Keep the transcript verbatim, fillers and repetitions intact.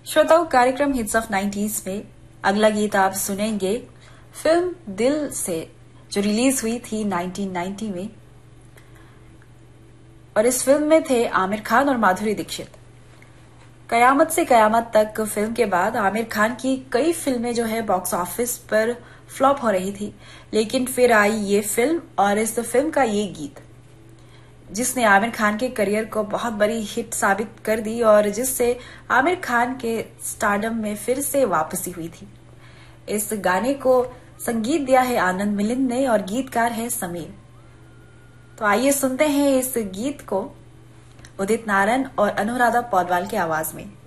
श्रोताओं, कार्यक्रम hits of nineties में अगला गीत आप सुनेंगे फिल्म दिल से, जो रिलीज हुई थी नाइंटीन नाइंटी में। और इस फिल्म में थे आमिर खान और माधुरी दीक्षित। कयामत से कयामत तक फिल्म के बाद आमिर खान की कई फिल्में जो है बॉक्स ऑफिस पर फ्लॉप हो रही थी, लेकिन फिर आई ये फिल्म और इस फिल्म का ये गीत, जिसने आमिर खान के करियर को बहुत बड़ी हिट साबित कर दी और जिससे आमिर खान के स्टारडम में फिर से वापसी हुई थी। इस गाने को संगीत दिया है आनंद मिलिंद ने और गीतकार है समीर। तो आइए सुनते हैं इस गीत को उदित नारायण और अनुराधा पौडवाल की आवाज में।